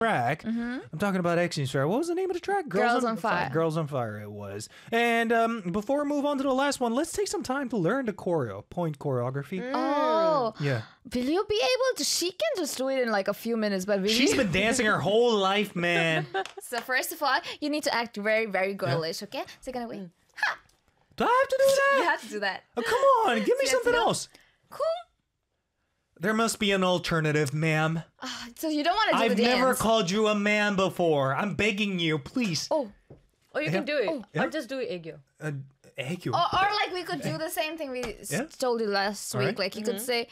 track. I'm talking about Exy's track. What was the name of the track? Girls on Fire. Girls on Fire it was. And before we move on to the last one, let's take some time to learn the point choreography. Oh, Yeah. will you be able to? She can just do it in like a few minutes, but will She's you? been dancing her whole life, man. So first of all, you need to act very, very girlish, okay? So you're gonna wait. Do I have to do that? You have to do that. Oh, come on, give me So you have to something go, else. Cool. There must be an alternative, ma'am. So you don't want to do I've the dance. never called you a man before. I'm begging you, please. Oh, Oh, you can do it. Yeah. Or just do it aegyo. Egg you. or like we could do the same thing we told you last week. Alright. Like you could say,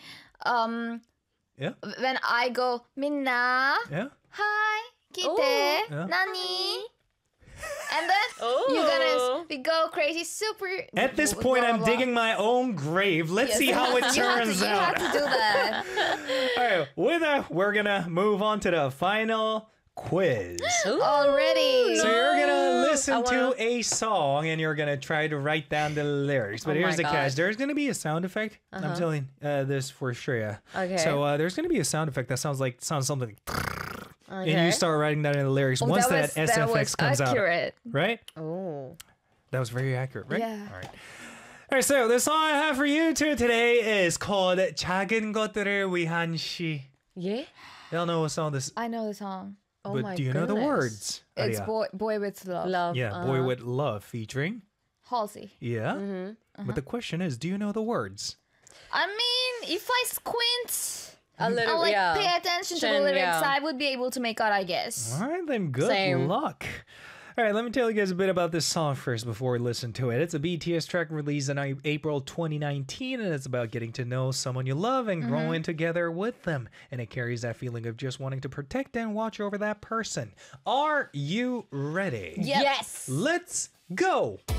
Yeah, when I go, minna, yeah. hi, kite, Yeah. nani. And then you're gonna we go crazy super. At this point, I'm digging my own grave. Let's see how it turns You out. have to do that All right, with that, we're gonna move on to the final quiz. already. So you're gonna listen I wanna- to a song and you're gonna try to write down the lyrics. But Oh here's my the catch: God. there's gonna be a sound effect. I'm telling this for sure. Yeah. Okay. So there's gonna be a sound effect that sounds something, Okay. and you start writing that in the lyrics once that, that SFX was comes accurate. out. Right? Oh. That was very accurate, right? Yeah. All right. All right. So the song I have for you two today is called "작은 것들을 위한 시." Yeah? Y'all know what song this? I know the song. Oh But my do you know the goodness. words? It's Aria? boy with love. Love. Yeah, Boy with Love featuring. Halsey. Yeah. Mm-hmm. But the question is, do you know the words? I mean, if I squint, A little, I like yeah. pay attention to the Chen, lyrics, yeah. I would be able to make out, I guess. All right, then good Same. luck. All right, let me tell you guys a bit about this song first before we listen to it. It's a BTS track released in April 2019, and it's about getting to know someone you love and growing together with them. And it carries that feeling of just wanting to protect and watch over that person. Are you ready? Yep. Yes. Let's go.